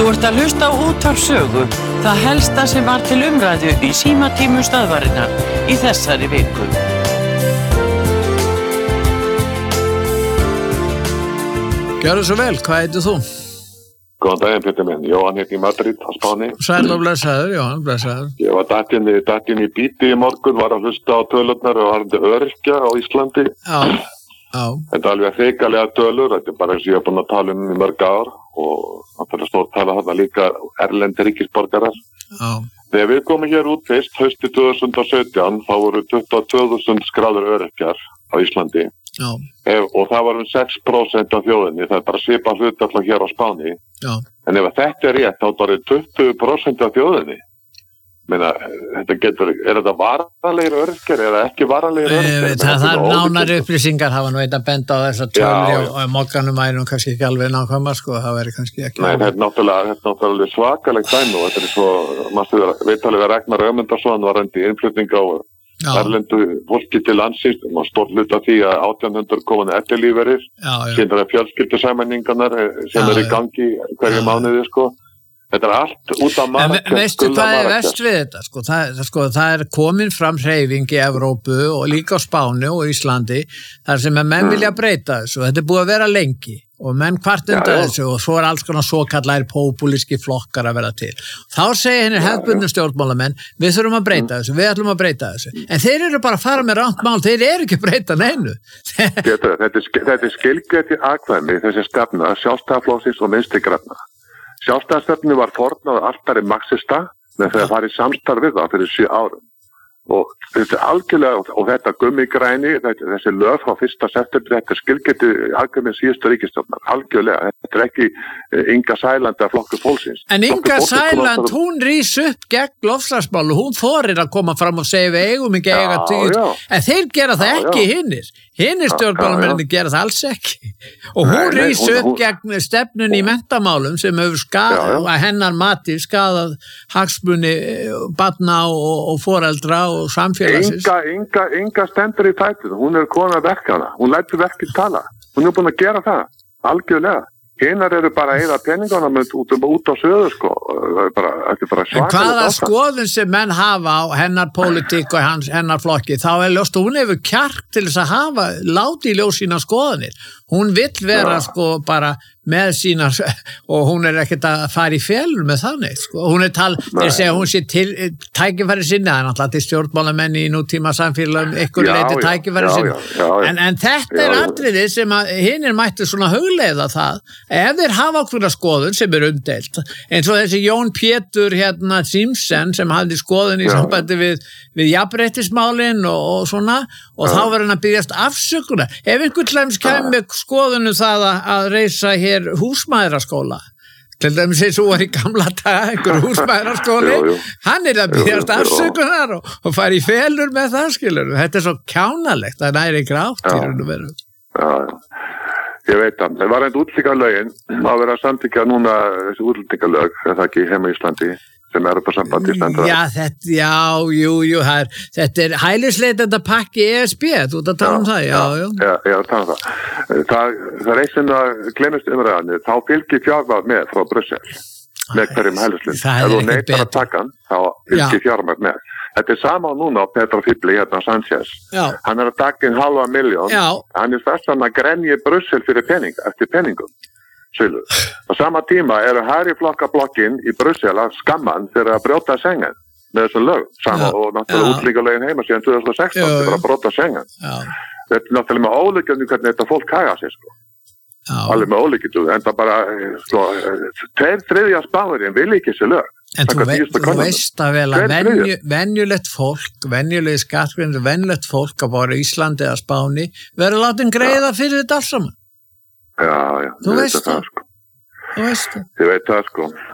Þú ert að hlusta á Útvarp Sögu, það helsta sem var til umræðu í símatímum stöðvarinnar í þessari viku. Gjörðu svo vel, hvað heitir þú? Góðan daginn, Pétur minn. Jóhann í Madrid á Spáni. Sæll og blessaður, Jóhann, blessaður. Ég var dattinn í bíti í morgun, var að hlusta á tölurnar og varandi öryrkja á Íslandi. Já. Þetta er alveg hrikalega tölur, þetta er bara eins og ég er búin að tala í mörg ár og það er stórt tala þarna líka erlendi ríkisborgarar. Já. Þegar við komum hér út fyrst, hausti 2017, þá voru 22.000 skráður öryrkjar á Íslandi. Já. Og það var 6% af þjóðinni, það er bara svipað hlutfall hér á Spáni. Já. En ef þetta er rétt, þá er 20% af þjóðinni. Meina, er þetta varanlegir öryrkjar eða ekki varanlegir öryrkjar? Það er nánari upplýsingar, hafa nú eitthvað benda á þessa tölur og mokkanum ænum kannski ekki alveg nákvæmar, sko, það veri kannski ekki. Nei, þetta er náttúrulega svakalegt dæmi og þetta er svo, maður veitalið að Ragnar Ögmundarson var endi innflutning á erlendu fólki til landsins og stór hluta því að 1800 komandi ellilífeyrir, síðan fjölskyldusammenningarnar sem í gangi hverju mánuði, sko. Þetta er allt út af margt. Veistu hvað er verst við þetta? Það er komin fram hreyfing í Evrópu og líka á Spáni og Íslandi þar sem menn vilja breyta þessu og þetta er búið að vera lengi og menn kvartunda þessu og svo er alls konar svokallaðir popúlíski flokkar að vera til. Þá segir henni hefðbundnu stjórnmálamenn, við þurfum að breyta þessu, við ætlum að breyta þessu. En þeir eru bara að fara með rangt mál, þeir eru ekki að breyta neinu. Þetta er skilgreint í atkvæði þessi stefna Sjálfstæðisflokksins og Vinstri grænna. Sjálfstæðisstefnu var fórnað altari marxista með þegar það farið samstarf við það fyrir 7 árum. Og þetta er algjörlega, og þetta gummigræni, þessi lög frá 1. september, þetta er skilgeti algjörlega síðustu ríkisstjórnar, algjörlega. Þetta er ekki Inga Sæland eða Flokkur fólksins. En Inga Sæland, hún rís upp gegn loftslagsmáli, hún þorir að koma fram og segja við eigum ekki eiga tíð, en þeir gera það ekki hinnir. Hinnir stjórnmálamenninni gera það alls ekki. Og hún rís upp gegn stefnun í menntamálum sem hefur hennar mati skaðað hagsmuni barna og foreldra og samfélagsins. Inga stendur í fætið, hún er kona verkana, hún lætur verkið tala. Hún er búin að gera það, algjörlega. Hinnar eru bara að eyða peningana út á söðu, sko. En hvaða skoðun sem menn hafa á hennar pólitík og hennar flokki, þá er ljóst að hún hefur kjark til þess að hafa láti í ljós sína skoðunir. Hún vill vera sko bara með sínar og hún er ekkert að fara í felur með þannig, sko. Hún er þeir segja hún sé til tækifæri sinni, það er náttúrulega til stjórnmálamenn í nútíma samfélagum, ykkur leiti tækifæri sinni. En þetta er atriði sem að hinnir mættu svona hugleiða það, ef þeir hafa okkur skoðun sem er umdeilt, eins og þessi Jón Pétur Simpson sem hafði skoðun í sambandi við jafnréttismálin og svona, og þá verður hann að byggjast afsökunar. Ef einhvern tlæms kemur skoðunum það að reisa hér húsmæðraskóla, til dæmis eins og var í gamla daga einhver húsmæðraskóli, hann er að byggjast afsökunar og fara í felur með það, skilur. Þetta er svo kjánalegt, það er ekki átt í raun og veru. Ég veit það. Það var einn útlendingalögin, að vera að samþykkja núna þessi útlendingalög, er það ekki heima í Íslandi, sem er upp á sambandi stendur. Þetta er hælisleitenda pakki ESB, þú ert að tala um það, Já, tala um það. Það er eitt sem að glemist umræðanir, þá fylgir fjármagn með frá Brussel, með hverjum hælisleitend. Ef þú neitar að taka hann, þá fylgir fjármagn með. Þetta er sama núna á Petra Fibli, Sanchez. Hann er að taka inn 500.000. Hann er þess að grenja Brussel fyrir eftir peningum. Á sama tíma eru hægri flokkin í Brussel að skamma hann fyrir að brjóta Schengen með þessu lög. Sama og náttúrulega útlíkalögin heima síðan 2016 fyrir að brjóta Schengen. Þetta er náttúrulega með ólíkjandi hvernig þetta fólk haga sér, sko. Alveg með ólíkjandi, en það bara, sko, 2/3 Spánverjum vil ekki þessi lög. En þú veist að vel að venjulegt fólk, venjulegi skattgreiðendur, venjulegt fólk að bara Íslandi eða Spáni verður látin greiða fyrir þetta alls saman. Já, þú veist það. Þú veist það. Ég veit það, sko.